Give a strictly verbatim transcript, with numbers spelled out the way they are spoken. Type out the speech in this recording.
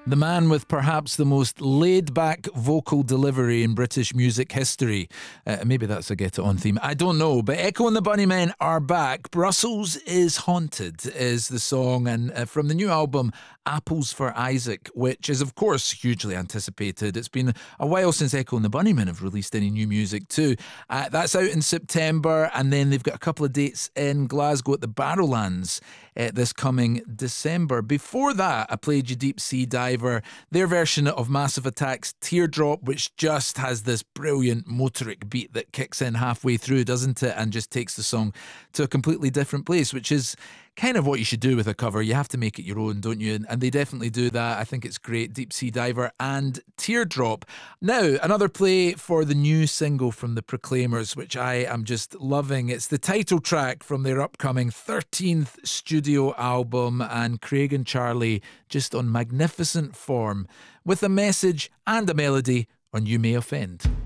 The man with perhaps the most laid-back vocal delivery in British music history. Uh, maybe that's a Get It On theme. I don't know. But Echo and the Bunnymen are back. Brussels is Haunted is the song, and uh, from the new album Apples for Isaac, which is of course hugely anticipated. It's been a while since Echo and the Bunnymen have released any new music too. Uh, that's out in September, and then they've got a couple of dates in Glasgow at the Barrowlands uh, this coming December. Before that, I played you Deep Sea Diver, their version of Massive Attack's Teardrop, which just has this brilliant motoric beat that kicks in halfway through, doesn't it, and just takes the song to a completely different place, which is kind of what you should do with a cover. You have to make it your own, don't you? And they definitely do that. I think it's great. Deep Sea Diver and Teardrop. Now, another play for the new single from the Proclaimers, which I am just loving. It's the title track from their upcoming thirteenth studio album, and Craig and Charlie just on magnificent form with a message and a melody on You May Offend.